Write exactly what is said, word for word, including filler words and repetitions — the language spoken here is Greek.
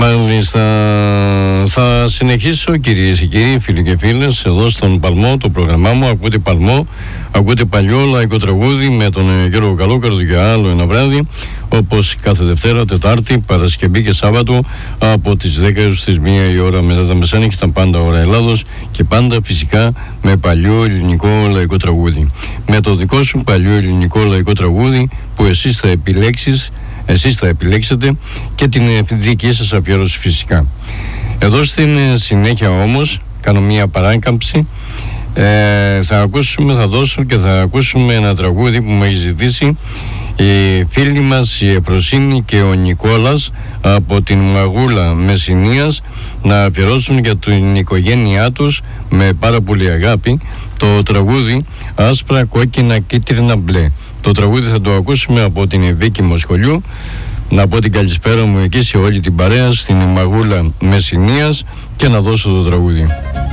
Μάλιστα, θα συνεχίσω κυρίες και κύριοι, φίλοι και φίλες, εδώ στον Παλμό, το πρόγραμμά μου. Ακούτε Παλμό, ακούτε παλιό λαϊκό τραγούδι με τον Γιώργο Καλόκαρδο για άλλο ένα βράδυ, όπως κάθε Δευτέρα, Τετάρτη, Παρασκευή και Σάββατο από τις δέκα έως τις μία η ώρα μετά τα μεσάνυχτα, πάντα ώρα Ελλάδος, και πάντα φυσικά με παλιό ελληνικό λαϊκό τραγούδι. Με το δικό σου παλιό ελληνικό λαϊκό τραγούδι που εσείς θα επιλέξεις Εσείς θα επιλέξετε και την δική σας αφιέρωση φυσικά. Εδώ στην συνέχεια όμως κάνω μια παράκαμψη. ε, Θα ακούσουμε, θα δώσω και θα ακούσουμε ένα τραγούδι που μου έχει ζητήσει η φίλη μας η Εφροσύνη και ο Νικόλας από την Μαγούλα Μεσσηνίας, να αφιερώσουν για την οικογένειά τους με πάρα πολύ αγάπη το τραγούδι Άσπρα, Κόκκινα, Κίτρινα, Μπλε. Το τραγούδι θα το ακούσουμε από την Βίκη Μοσχολιού. Να πω την καλησπέρα μου εκεί σε όλη την παρέα στην Μαγούλα Μεσσηνίας και να δώσω το τραγούδι.